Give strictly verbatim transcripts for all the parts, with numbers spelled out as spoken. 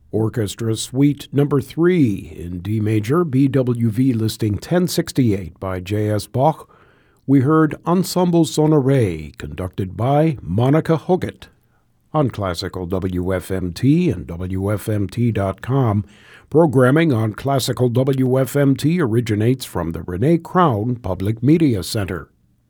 Orchestra Suite Number three in D major, B W V listing ten sixty-eight by J S Bach. We heard Ensemble Sonore, conducted by Monica Hoggett. On Classical W F M T and W F M T dot com, programming on Classical W F M T originates from the Renee Crown Public Media Center.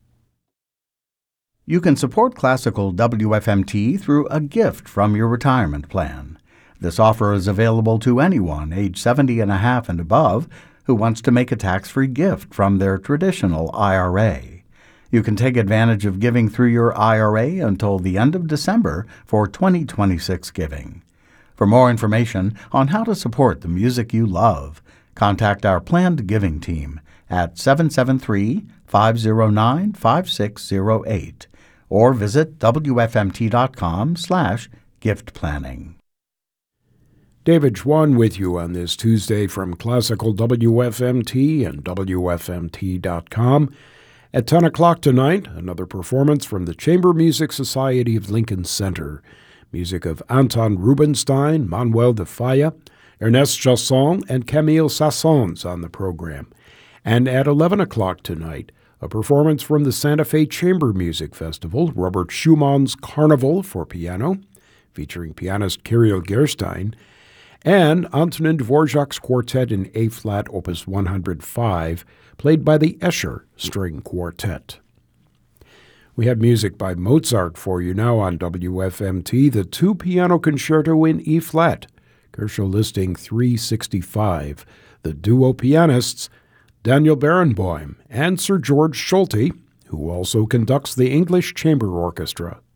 You can support Classical W F M T through a gift from your retirement plan. This offer is available to anyone age seventy and a half and above who wants to make a tax-free gift from their traditional I R A. You can take advantage of giving through your I R A until the end of December for twenty twenty-six giving. For more information on how to support the music you love, contact our planned giving team at seven seven three, five zero nine, five six zero eight or visit W F M T dot com slash gift planning. David Schwann with you on this Tuesday from Classical W F M T and W F M T dot com. At ten o'clock tonight, another performance from the Chamber Music Society of Lincoln Center. Music of Anton Rubinstein, Manuel de Falla, Ernest Chausson, and Camille Sassons on the program. And at eleven o'clock tonight, a performance from the Santa Fe Chamber Music Festival, Robert Schumann's Carnival for piano, featuring pianist Kirill Gerstein, and Antonin Dvorak's Quartet in A-flat, Opus one hundred five, played by the Escher String Quartet. We have music by Mozart for you now on W F M T, the two-piano concerto in E-flat, Kershaw listing three sixty-five. The duo pianists, Daniel Barenboim and Sir George Solti, who also conducts the English Chamber Orchestra.